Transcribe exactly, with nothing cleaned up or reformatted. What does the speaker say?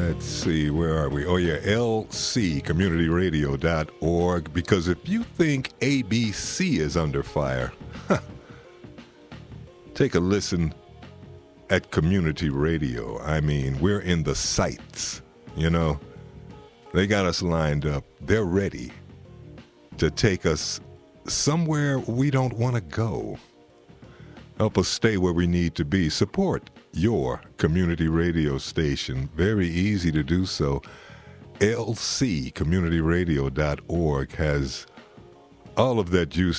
Let's see, where are we? Oh, yeah, L C community radio dot org. Because if you think A B C is under fire, take a listen at Community Radio. I mean, we're in the sights, you know. They got us lined up. They're ready to take us somewhere we don't want to go. Help us stay where we need to be. Support your community radio station. Very easy to do so. L C community radio dot org has all of that juice